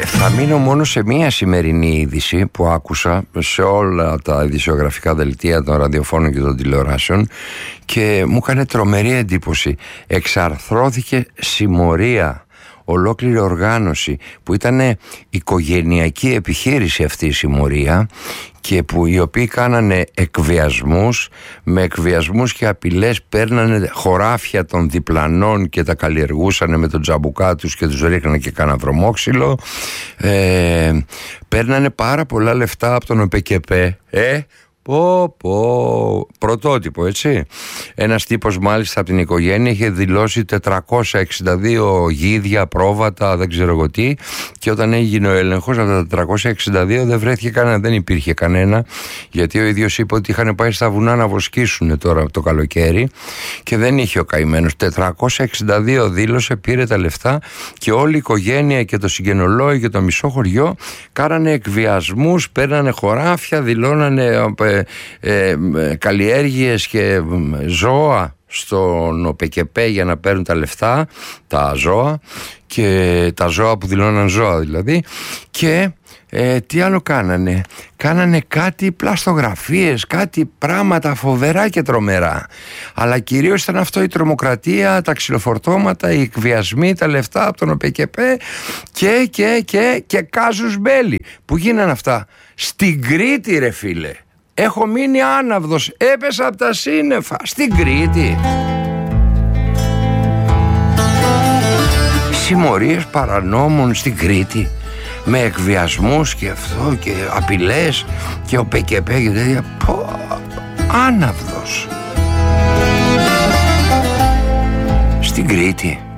Θα μείνω μόνο σε μία σημερινή είδηση που άκουσα σε όλα τα ειδησιογραφικά δελτία των ραδιοφώνων και των τηλεοράσεων και μου έκανε τρομερή εντύπωση. Εξαρθρώθηκε συμμορία, ολόκληρη οργάνωση που ήταν οικογενειακή επιχείρηση αυτή η συμμορία και που οι οποίοι κάνανε εκβιασμούς, με εκβιασμούς και απειλές παίρνανε χωράφια των διπλανών και τα καλλιεργούσανε με τον τζαμπουκά τους και τους ρίχνανε και κάνα βρωμόξυλο, παίρνανε πάρα πολλά λεφτά από τον ΟΠΕΚΕΠΕ, πρωτότυπο, έτσι. Ένας τύπος μάλιστα από την οικογένεια είχε δηλώσει 462 γίδια, πρόβατα, δεν ξέρω εγώ τι, και όταν έγινε ο έλεγχος από τα 462 δεν βρέθηκε κανένα, δεν υπήρχε κανένα, γιατί ο ίδιος είπε ότι είχαν πάει στα βουνά να βοσκήσουν τώρα το καλοκαίρι και δεν είχε ο καημένος. 462 δήλωσε, πήρε τα λεφτά και όλη η οικογένεια και το συγγενολόι και το μισό χωριό κάνανε εκβιασμούς, παίρνανε χωράφια, δηλώνανε καλλιέργειες και ζώα στον ΟΠΕΚΕΠΕ για να παίρνουν τα λεφτά, τα ζώα και τα ζώα που δηλώναν ζώα δηλαδή, και τι άλλο κάνανε? Κάνανε κάτι πλαστογραφίες, κάτι πράγματα φοβερά και τρομερά. Αλλά κυρίως ήταν αυτό, η τρομοκρατία, τα ξυλοφορτώματα, οι εκβιασμοί, τα λεφτά από τον ΟΠΕΚΕΠΕ και κάζους μπέλι. Που γίνανε αυτά? Στην Κρήτη, ρε φίλε. Έχω μείνει άναυδος, έπεσα από τα σύννεφα. Στην Κρήτη. Συμμορίες παρανόμων στην Κρήτη, με εκβιασμούς και αυτό και απειλές και ο ΠΚΠ και τέτοια. Άναυδος. Στην Κρήτη.